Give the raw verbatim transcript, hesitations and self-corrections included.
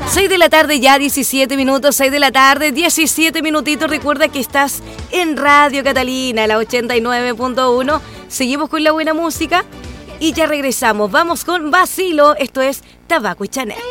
seis de la tarde ya, diecisiete minutos, seis de la tarde, diecisiete minutitos. Recuerda que estás en Radio Catalina, la ochenta y nueve punto uno. Seguimos con la buena música y ya regresamos. Vamos con Basilo, esto es Tabaco y Chanel.